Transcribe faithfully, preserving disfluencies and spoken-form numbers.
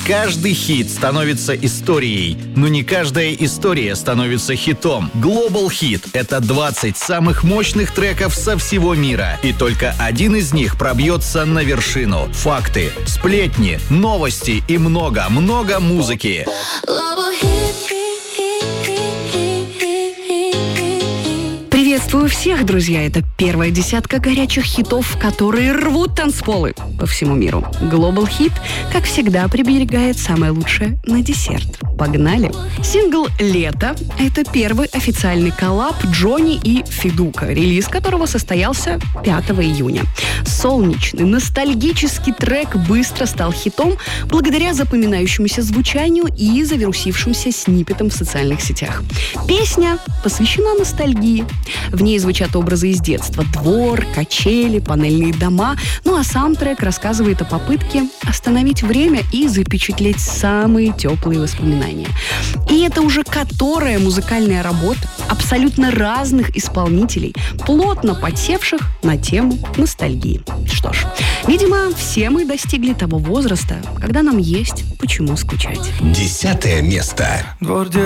Каждый хит становится историей, но не каждая история становится хитом. Global Hit — это двадцать самых мощных треков со всего мира, и только один из них пробьется на вершину. Факты, сплетни, новости и много-много музыки. Приветствую всех, друзья! Это первая десятка горячих хитов, которые рвут танцполы по всему миру. Global Hit, как всегда, приберегает самое лучшее на десерт. Погнали! Сингл «Лето» — это первый официальный коллаб Джонни и Федука, релиз которого состоялся пятого июня. Солнечный, ностальгический трек быстро стал хитом благодаря запоминающемуся звучанию и завирусившимся сниппетам в социальных сетях. Песня посвящена ностальгии. В ней звучат образы из детства: двор, качели, панельные дома. Ну а сам трек рассказывает о попытке остановить время и запечатлеть самые теплые воспоминания. И это уже которая музыкальная работа абсолютно разных исполнителей, плотно подсевших на тему ностальгии. Что ж, видимо, все мы достигли того возраста, когда нам есть почему скучать. Десятое место.